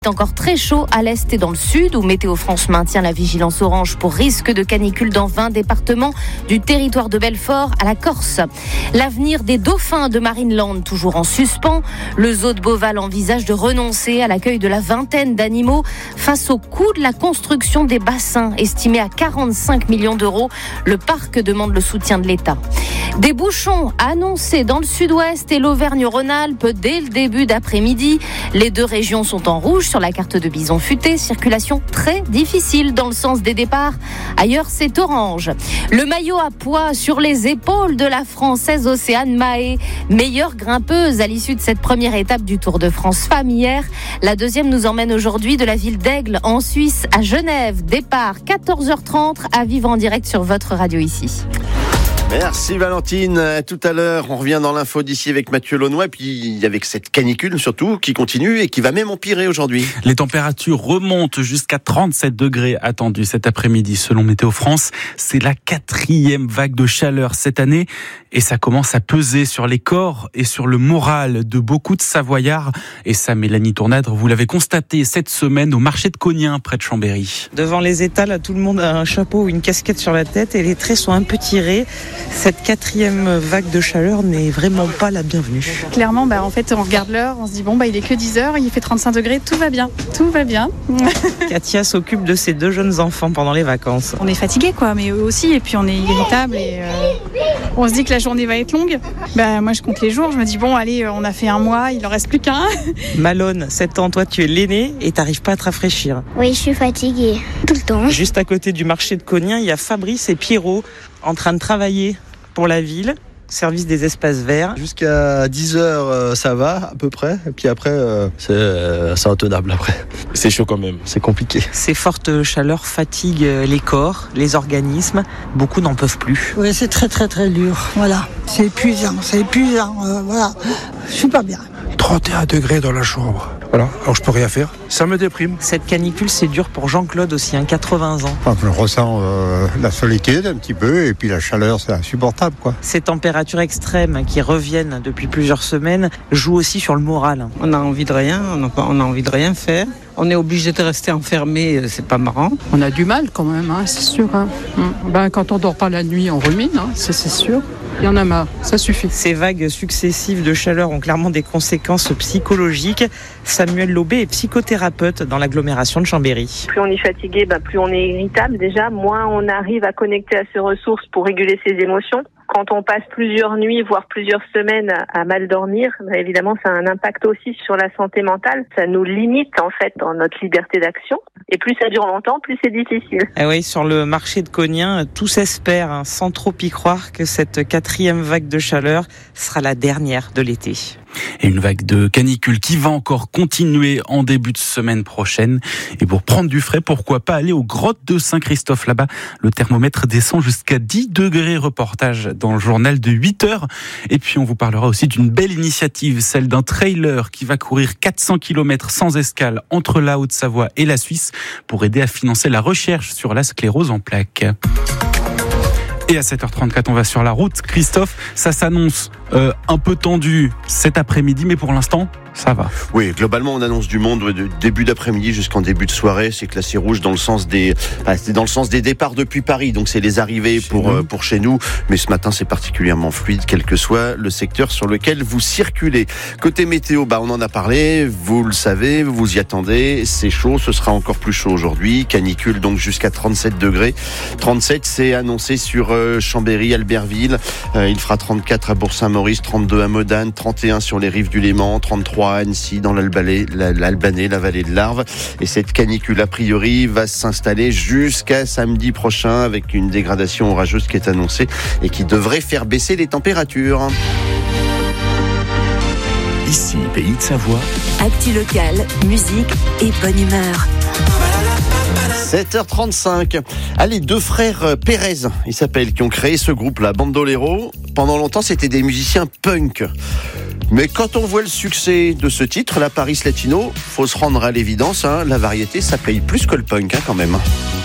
Encore très chaud à l'est et dans le sud où Météo France maintient la vigilance orange pour risque de canicule dans 20 départements du territoire de Belfort à la Corse. L'avenir des dauphins de Marineland toujours en suspens. Le zoo de Beauval envisage de renoncer à l'accueil de la vingtaine d'animaux face au coût de la construction des bassins estimé à 45 millions d'euros. Le parc demande le soutien de l'État. Des bouchons annoncés dans le sud-ouest et l'Auvergne-Rhône-Alpes dès le début d'après-midi. Les deux régions sont en rouge sur la carte de Bison Futé. Circulation très difficile dans le sens des départs. Ailleurs, c'est orange. Le maillot à poids sur les épaules de la Française Océane Mahé. Meilleure grimpeuse à l'issue de cette première étape du Tour de France Femmes hier. La deuxième nous emmène aujourd'hui de la ville d'Aigle en Suisse à Genève. Départ 14h30 à vivre en direct sur votre radio ici. Merci Valentine, à tout à l'heure. On revient dans l'info d'ici avec Mathieu Launois, et puis avec cette canicule surtout qui continue et qui va même empirer aujourd'hui. Les températures remontent jusqu'à 37 degrés attendus cet après-midi selon Météo France. C'est la 4e vague de chaleur cette année et ça commence à peser sur les corps et sur le moral de beaucoup de Savoyards. Et ça, Mélanie Tournadre, vous l'avez constaté cette semaine au marché de Cognien près de Chambéry. Devant les étals, tout le monde a un chapeau ou une casquette sur la tête et les traits sont un peu tirés. Cette 4e vague de chaleur n'est vraiment pas la bienvenue. Clairement, en fait, on regarde l'heure, on se dit il est que 10h, il fait 35 degrés, tout va bien. Katia s'occupe de ses 2 jeunes enfants pendant les vacances. On est fatigué, mais eux aussi, et puis on est irritable et on se dit que la journée va être longue. Moi, je compte les jours, je me dis allez, on a fait un mois, il en reste plus qu'un. Malone, 7 ans, toi tu es l'aîné et t'arrives pas à te rafraîchir. Oui, je suis fatiguée tout le temps. Juste à côté du marché de Cognien, il y a Fabrice et Pierrot en train de travailler pour la ville, service des espaces verts. Jusqu'à 10h, ça va à peu près. Et puis après, c'est intenable après. C'est chaud quand même. C'est compliqué. Ces fortes chaleurs fatiguent les corps, les organismes. Beaucoup n'en peuvent plus. Oui, c'est très très très dur. Voilà. C'est épuisant. Voilà. Je suis pas bien. 31 degrés dans la chambre. Voilà, alors je peux rien faire. Ça me déprime. Cette canicule, c'est dur pour Jean-Claude aussi, 80 ans. Je ressens la solitude un petit peu et puis la chaleur, c'est insupportable, Ces températures extrêmes qui reviennent depuis plusieurs semaines jouent aussi sur le moral. On a envie de rien, on a envie de rien faire. On est obligé de rester enfermé, c'est pas marrant. On a du mal quand même, c'est sûr. Quand on dort pas la nuit, on rumine, c'est sûr. Il y en a marre, ça suffit. Ces vagues successives de chaleur ont clairement des conséquences psychologiques. Samuel Lobé est psychothérapeute dans l'agglomération de Chambéry. Plus on est fatigué, plus on est irritable déjà, moins on arrive à connecter à ses ressources pour réguler ses émotions. Quand on passe plusieurs nuits, voire plusieurs semaines à mal dormir, évidemment, ça a un impact aussi sur la santé mentale. Ça nous limite, en fait, dans notre liberté d'action. Et plus ça dure longtemps, plus c'est difficile. Ah oui, sur le marché de Cognien, tous espèrent, sans trop y croire, que cette 4e vague de chaleur sera la dernière de l'été. Et une vague de canicule qui va encore continuer en début de semaine prochaine. Et pour prendre du frais, pourquoi pas aller aux grottes de Saint-Christophe là-bas. Le thermomètre descend jusqu'à 10 degrés. Reportage dans le journal de 8h. Et puis on vous parlera aussi d'une belle initiative, celle d'un trailer qui va courir 400 km sans escale entre la Haute-Savoie et la Suisse pour aider à financer la recherche sur la sclérose en plaques. Et à 7h34, on va sur la route. Christophe, ça s'annonce un peu tendu cet après-midi, mais pour l'instant, ça va. Oui, globalement, on annonce du monde de début d'après-midi jusqu'en début de soirée. C'est classé rouge dans le sens des départs depuis Paris. Donc, c'est les arrivées pour chez nous. Mais ce matin, c'est particulièrement fluide, quel que soit le secteur sur lequel vous circulez. Côté météo, on en a parlé. Vous le savez, vous y attendez. C'est chaud. Ce sera encore plus chaud aujourd'hui. Canicule, donc, jusqu'à 37 degrés. 37, c'est annoncé sur Chambéry, Albertville. Il fera 34 à Bourg-Saint-Maurice, 32 à Modane, 31 sur les rives du Léman, 33 à Annecy, dans l'Albanais, la vallée de l'Arve. Et cette canicule, a priori, va s'installer jusqu'à samedi prochain avec une dégradation orageuse qui est annoncée et qui devrait faire baisser les températures. Ici, Pays de Savoie. Actu locale, musique et bonne humeur. 7h35. Allez, 2 frères Pérez, ils s'appellent, qui ont créé ce groupe-là, Bandolero. Pendant longtemps, c'était des musiciens punk. Mais quand on voit le succès de ce titre, la Paris Latino, faut se rendre à l'évidence, la variété, ça paye plus que le punk quand même.